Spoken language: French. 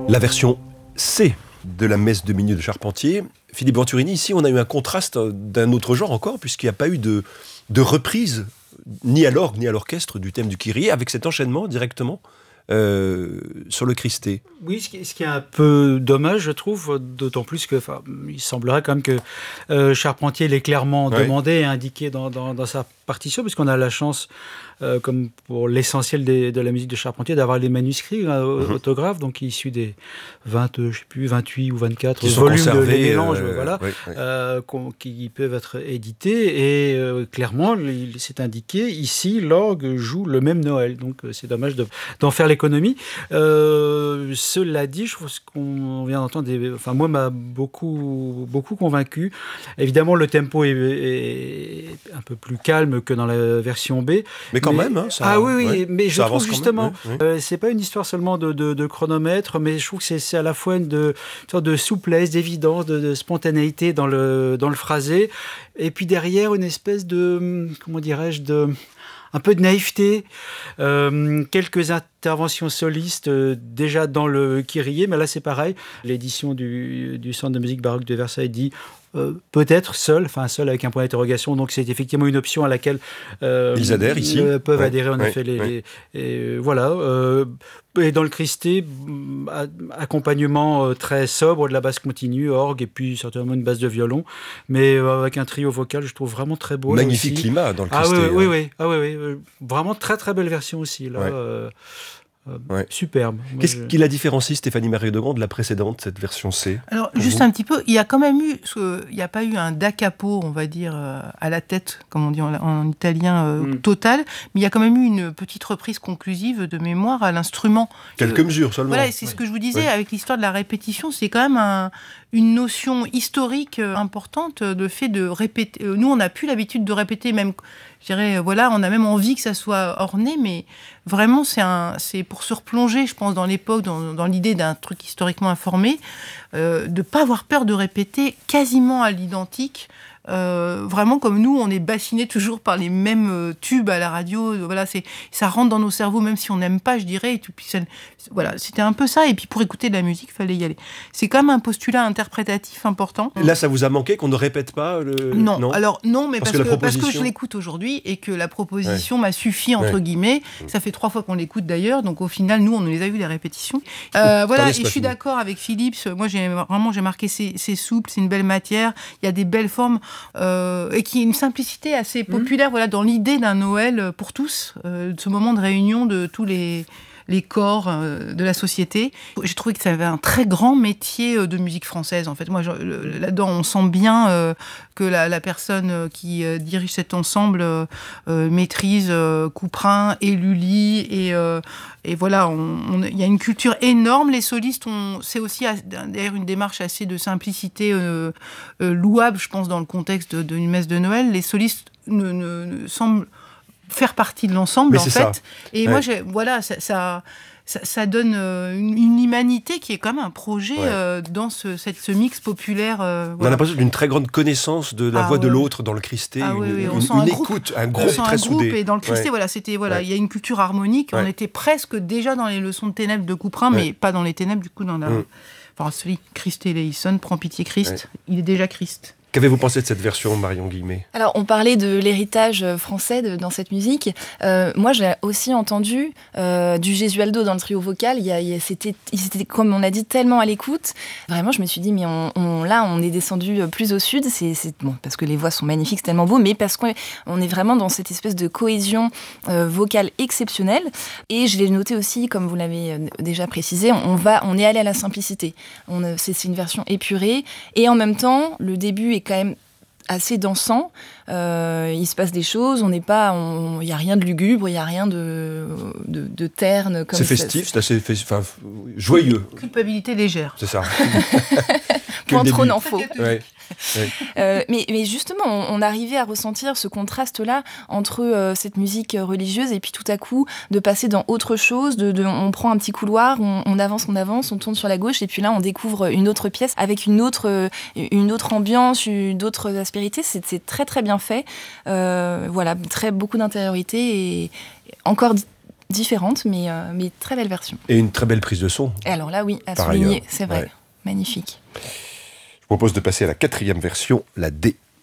La version C de la messe de minuit de Charpentier. Philippe Venturini, ici, on a eu un contraste d'un autre genre encore, puisqu'il n'y a pas eu de reprise, ni à l'orgue, ni à l'orchestre, du thème du Kyrie, avec cet enchaînement directement sur le Christé. Oui, ce qui est un peu dommage, je trouve, d'autant plus que, il semblerait quand même que Charpentier l'ait clairement demandé et indiqué dans sa partition, puisqu'on a la chance, comme pour l'essentiel de la musique de Charpentier, d'avoir les manuscrits autographes, donc issus des 28 ou 24 volumes de les mélanges, qui peuvent être édités. Et clairement, il s'est indiqué, ici, l'orgue joue le même Noël. Donc c'est dommage d'en faire l'économie. Cela dit, je trouve ce qu'on vient d'entendre, moi, m'a beaucoup convaincu. Évidemment, le tempo est un peu plus calme que dans la version B. Mais quand même, hein, ça... mais je trouve justement, c'est pas une histoire seulement de chronomètre, mais je trouve que c'est à la fois une sorte de souplesse, d'évidence, de spontanéité dans le phrasé, et puis derrière une espèce de, comment dirais-je, un peu de naïveté, quelques interventions solistes déjà dans le Kyrie, mais là c'est pareil. L'édition du Centre de musique baroque de Versailles dit peut-être seul avec un point d'interrogation, donc c'est effectivement une option à laquelle ils adhèrent ici. Peuvent adhérer en effet et dans le Christé, accompagnement très sobre de la basse continue, orgue et puis certainement une basse de violon, mais avec un trio vocal, je trouve vraiment très beau. Magnifique climat dans le Christé. Oui, vraiment très très belle version aussi là. Superbe. Qu'est-ce qui la différencie, Stéphanie Marie-Degond, de la précédente, cette version C? Alors, juste un petit peu, il y a quand même eu, il n'y a pas eu un da capo, on va dire, à la tête, comme on dit en italien, total, mais il y a quand même eu une petite reprise conclusive de mémoire à l'instrument. Quelques mesures seulement. Voilà, c'est ce que je vous disais, avec l'histoire de la répétition, c'est quand même une notion historique importante, de fait de répéter. Nous, on n'a plus l'habitude de répéter, même, je dirais, on a même envie que ça soit orné, mais vraiment, c'est pour se replonger, je pense, dans l'époque, dans l'idée d'un truc historiquement informé, de ne pas avoir peur de répéter quasiment à l'identique. Vraiment, comme nous, on est bassiné toujours par les mêmes tubes à la radio. Voilà, ça rentre dans nos cerveaux, même si on n'aime pas, je dirais. Et puis, voilà, c'était un peu ça. Et puis, pour écouter de la musique, il fallait y aller. C'est quand même un postulat interprétatif important. Là, ça vous a manqué qu'on ne répète pas Non. Alors, non, mais parce que je l'écoute aujourd'hui et que la proposition m'a suffi, entre guillemets. Ça fait 3 fois qu'on l'écoute, d'ailleurs. Donc, au final, nous, on les a vues, les répétitions. Voilà, et je suis d'accord avec Philippe. Moi, j'ai marqué, c'est souple, c'est une belle matière. Il y a des belles formes. Et qui est une simplicité assez populaire, dans l'idée d'un Noël pour tous, de ce moment de réunion de tous les corps de la société. J'ai trouvé que ça avait un très grand métier de musique française, en fait. Moi, là-dedans, on sent bien que la personne qui dirige cet ensemble maîtrise Couperin et Lully, et voilà, il y a une culture énorme. Les solistes, c'est aussi d'ailleurs une démarche assez de simplicité louable, je pense, dans le contexte d'une messe de Noël. Les solistes ne semblent faire partie de l'ensemble, en fait. Ça. Et moi, ça donne une humanité qui est quand même un projet dans ce mix populaire. On a l'impression d'une très grande connaissance de la voix de l'autre dans le Christé, une écoute, un groupe très soudé. Et dans le Christé, il y a une culture harmonique. On était presque déjà dans les leçons de ténèbres de Couperin, mais pas dans les ténèbres, du coup, dans la... Enfin, celui Christ et Leison, prends pitié Christ, il est déjà Christ. Qu'avez-vous pensé de cette version, Marion Guillemé ? Alors, on parlait de l'héritage français dans cette musique. Moi, j'ai aussi entendu du Gesualdo dans le trio vocal. C'était, comme on l'a dit, tellement à l'écoute. Vraiment, je me suis dit, mais là, on est descendu plus au sud. C'est bon, parce que les voix sont magnifiques, c'est tellement beau, mais parce qu'on est vraiment dans cette espèce de cohésion vocale exceptionnelle. Et je l'ai noté aussi, comme vous l'avez déjà précisé, on est allé à la simplicité. C'est une version épurée. Et en même temps, le début est quand même assez dansant, il se passe des choses, il n'y a rien de lugubre, il n'y a rien de terne. C'est festif, c'est assez joyeux. Culpabilité légère. C'est ça. Point trop n'en faut. Ouais. Mais justement, on arrivait à ressentir ce contraste-là entre cette musique religieuse et puis tout à coup de passer dans autre chose, on prend un petit couloir, on avance, on tourne sur la gauche et puis là on découvre une autre pièce avec une autre ambiance, d'autres aspérités. C'est très très bien fait. Voilà, beaucoup d'intériorité et encore différente, mais très belle version. Et une très belle prise de son. Et alors là, oui, à souligner, c'est vrai. Ouais. Magnifique. Je propose de passer à la 4e version, la D.